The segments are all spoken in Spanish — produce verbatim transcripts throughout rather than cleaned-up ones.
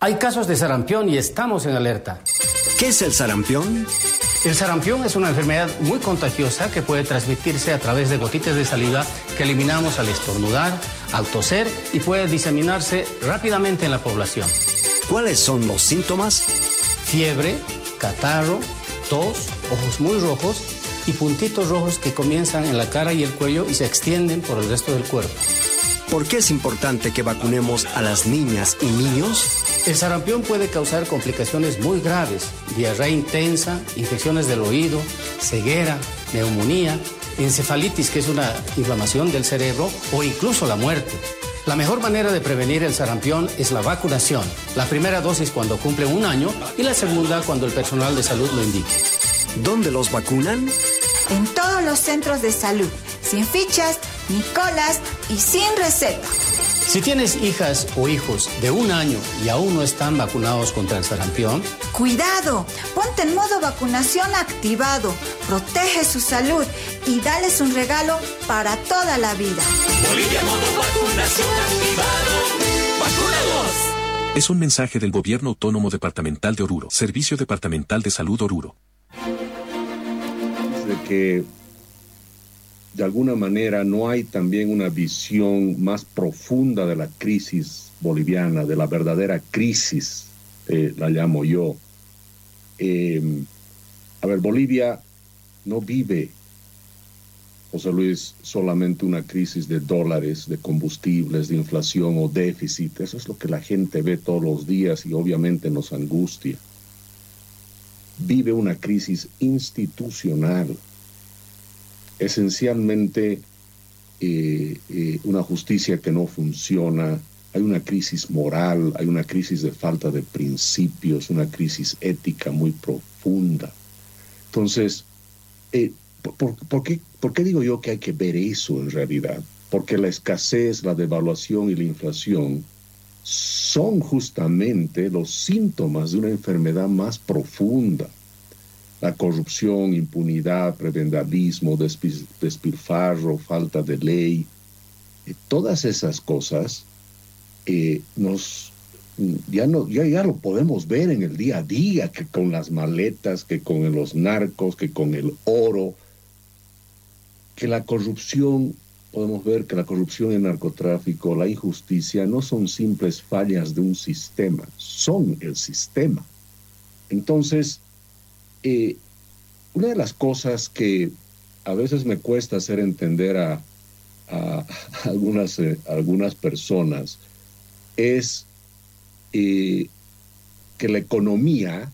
Hay casos de sarampión y estamos en alerta. ¿Qué es el sarampión? El sarampión es una enfermedad muy contagiosa que puede transmitirse a través de gotitas de saliva que eliminamos al estornudar, al toser y puede diseminarse rápidamente en la población. ¿Cuáles son los síntomas? Fiebre, catarro, tos, ojos muy rojos y puntitos rojos que comienzan en la cara y el cuello y se extienden por el resto del cuerpo. ¿Por qué es importante que vacunemos a las niñas y niños? El sarampión puede causar complicaciones muy graves, diarrea intensa, infecciones del oído, ceguera, neumonía, encefalitis, que es una inflamación del cerebro, o incluso la muerte. La mejor manera de prevenir el sarampión es la vacunación. La primera dosis cuando cumple un año y la segunda cuando el personal de salud lo indique. ¿Dónde los vacunan? En todos los centros de salud, sin fichas, ni colas y sin receta. Si tienes hijas o hijos de un año y aún no están vacunados contra el sarampión, ¡cuidado! Ponte en modo vacunación activado, protege su salud y dales un regalo para toda la vida. Bolivia, modo vacunación activado. ¡Vacunados! Es un mensaje del Gobierno Autónomo Departamental de Oruro, Servicio Departamental de Salud Oruro. De que de alguna manera no hay también una visión más profunda de la crisis boliviana, de la verdadera crisis, eh, la llamo yo. Eh, a ver, Bolivia no vive, José Luis, solamente una crisis de dólares, de combustibles, de inflación o déficit. Eso es lo que la gente ve todos los días y obviamente nos angustia. Vive una crisis institucional, esencialmente eh, eh, una justicia que no funciona, hay una crisis moral, hay una crisis de falta de principios, una crisis ética muy profunda. Entonces, eh, ¿por, por, qué, ¿por qué digo yo que hay que ver eso en realidad? Porque la escasez, la devaluación y la inflación son justamente los síntomas de una enfermedad más profunda. La corrupción, impunidad, prebendalismo, despil- despilfarro, falta de ley, eh, todas esas cosas eh, nos, ya, no, ya, ya lo podemos ver en el día a día, que con las maletas, que con los narcos, que con el oro, que la corrupción, podemos ver que la corrupción y el narcotráfico, la injusticia, no son simples fallas de un sistema, son el sistema. Entonces, Eh, una de las cosas que a veces me cuesta hacer entender a, a, a algunas, eh, algunas personas es eh, que la economía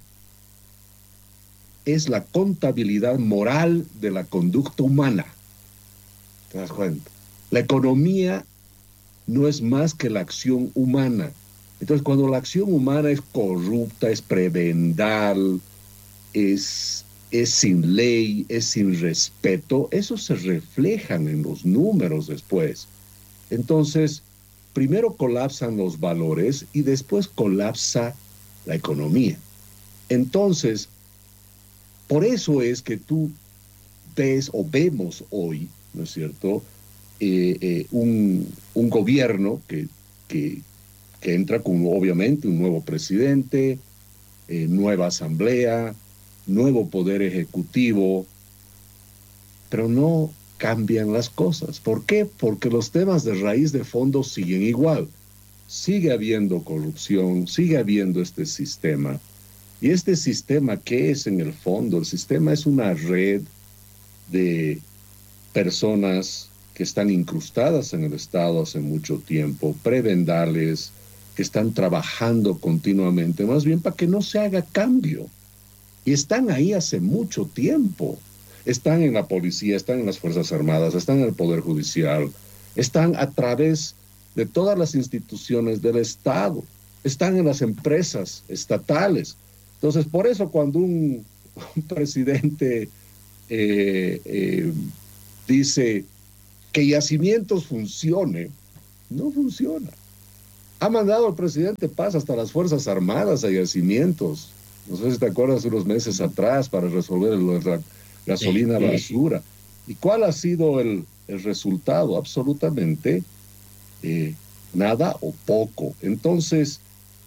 es la contabilidad moral de la conducta humana. ¿Te das cuenta? La economía no es más que la acción humana. Entonces, cuando la acción humana es corrupta, es prebendal, Es, es sin ley, es sin respeto, eso se reflejan en los números después. Entonces, primero colapsan los valores y después colapsa la economía. Entonces, por eso es que tú ves o vemos hoy, ¿no es cierto?, eh, eh, un, un gobierno que, que, que entra con obviamente un nuevo presidente, eh, nueva asamblea, nuevo poder ejecutivo, pero no cambian las cosas. ¿Por qué? Porque los temas de raíz de fondo siguen igual. Sigue habiendo corrupción, sigue habiendo este sistema. Y este sistema, ¿qué es en el fondo? El sistema es una red de personas que están incrustadas en el Estado hace mucho tiempo, prebendales, que están trabajando continuamente, más bien para que no se haga cambio. Y están ahí hace mucho tiempo. Están en la policía, están en las Fuerzas Armadas, están en el Poder Judicial, están a través de todas las instituciones del Estado, están en las empresas estatales. Entonces, por eso cuando un, un presidente eh, eh, dice que Yacimientos funcione, no funciona. Ha mandado el presidente Paz hasta las Fuerzas Armadas a Yacimientos. No sé si te acuerdas, unos meses atrás, para resolver la gasolina sí, basura. Sí. ¿Y cuál ha sido el, el resultado? Absolutamente eh, nada o poco. Entonces,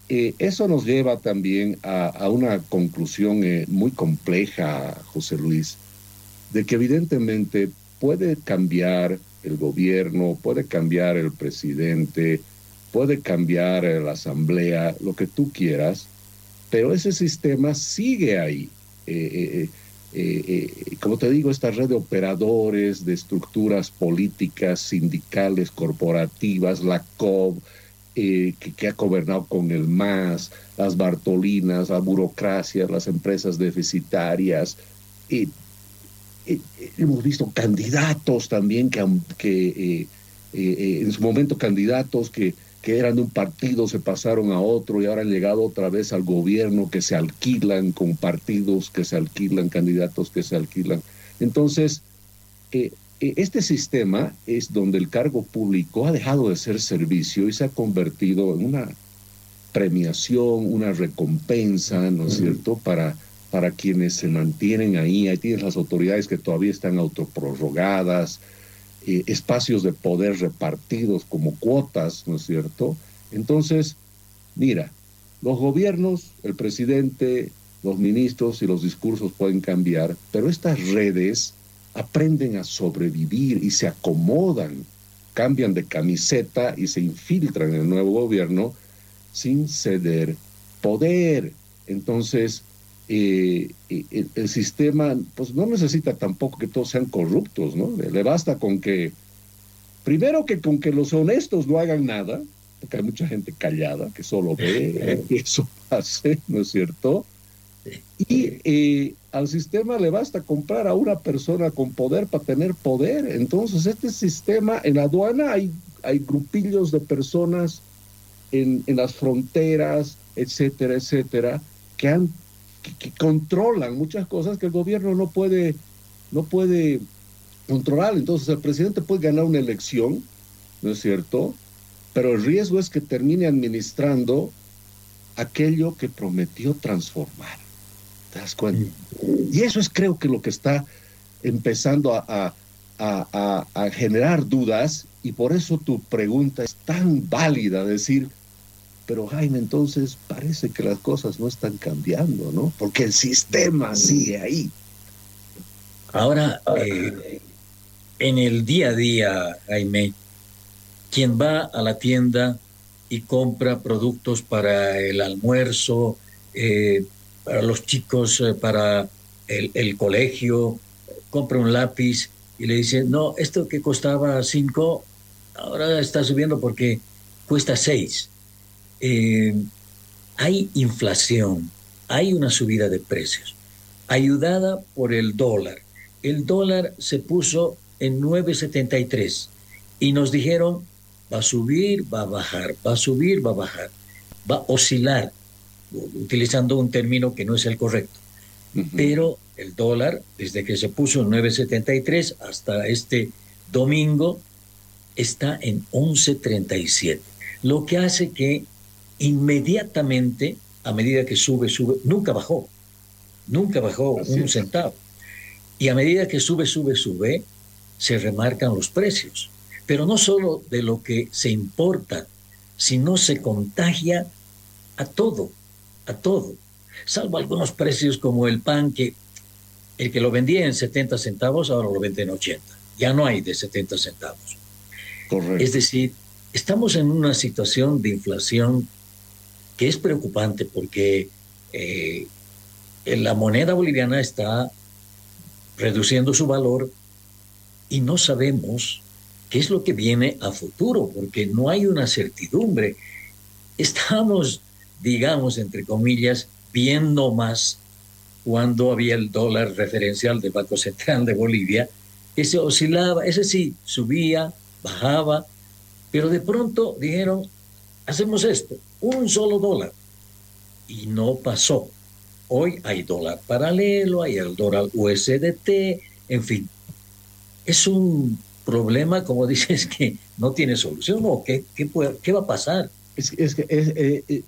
eh, eso nos lleva también a, a una conclusión eh, muy compleja, José Luis, de que evidentemente puede cambiar el gobierno, puede cambiar el presidente, puede cambiar la asamblea, lo que tú quieras, pero ese sistema sigue ahí. Eh, eh, eh, eh, como te digo, esta red de operadores, de estructuras políticas, sindicales, corporativas, la C O B, eh, que, que ha gobernado con el M A S, las Bartolinas, la burocracia, las empresas deficitarias. Eh, eh, eh, hemos visto candidatos también que, que eh, eh, en su momento candidatos que que eran de un partido, se pasaron a otro y ahora han llegado otra vez al gobierno, que se alquilan con partidos, que se alquilan, candidatos que se alquilan. Entonces, eh, este sistema es donde el cargo público ha dejado de ser servicio y se ha convertido en una premiación, una recompensa, ¿no es cierto?, para, para quienes se mantienen ahí. Ahí tienes las autoridades que todavía están autoprorrogadas, Eh, espacios de poder repartidos como cuotas, ¿no es cierto? Entonces, mira, los gobiernos, el presidente, los ministros y los discursos pueden cambiar, pero estas redes aprenden a sobrevivir y se acomodan, cambian de camiseta y se infiltran en el nuevo gobierno sin ceder poder. Entonces, Eh, el, el sistema pues no necesita tampoco que todos sean corruptos, ¿no? Le, le basta con que, primero que con que los honestos no hagan nada, porque hay mucha gente callada que solo ve que eso pase, ¿no es cierto? Y eh, al sistema le basta comprar a una persona con poder para tener poder. Entonces este sistema, en la aduana hay, hay grupillos de personas en, en las fronteras, etcétera, etcétera, que han Que, que controlan muchas cosas que el gobierno no puede, no puede controlar. Entonces el presidente puede ganar una elección, ¿no es cierto? Pero el riesgo es que termine administrando aquello que prometió transformar. ¿Te das cuenta? Y eso es, creo que, lo que está empezando a, a, a, a generar dudas, y por eso tu pregunta es tan válida, decir, pero Jaime, entonces parece que las cosas no están cambiando, ¿no? Porque el sistema sigue ahí. Ahora, eh, en el día a día, Jaime, quien va a la tienda y compra productos para el almuerzo, eh, para los chicos, eh, para el, el colegio, compra un lápiz y le dice, no, esto que costaba cinco, ahora está subiendo porque cuesta seis. Eh, hay inflación, hay una subida de precios, ayudada por el dólar. El dólar se puso en nueve setenta y tres y nos dijeron, va a subir, va a bajar, va a subir, va a bajar, va a oscilar, utilizando un término que no es el correcto. Uh-huh. Pero el dólar, desde que se puso en nueve setenta y tres hasta este domingo, está en once treinta y siete, lo que hace que inmediatamente, a medida que sube, sube, nunca bajó, nunca bajó Así un es. centavo. Y a medida que sube, sube, sube, se remarcan los precios. Pero no solo de lo que se importa, sino se contagia a todo, a todo. Salvo algunos precios como el pan, que el que lo vendía en setenta centavos, ahora lo vende en ochenta. Ya no hay de setenta centavos. Correcto. Es decir, estamos en una situación de inflación que es preocupante porque eh, la moneda boliviana está reduciendo su valor y no sabemos qué es lo que viene a futuro, porque no hay una certidumbre. Estamos, digamos, entre comillas, viendo más cuando había el dólar referencial del Banco Central de Bolivia, que se oscilaba, ese sí, subía, bajaba, pero de pronto dijeron, hacemos esto, un solo dólar. Y no pasó. Hoy hay dólar paralelo, hay el dólar U S D T, en fin. Es un problema, como dices, que no tiene solución. ¿O qué, qué, puede, qué va a pasar? Es, es que es, eh,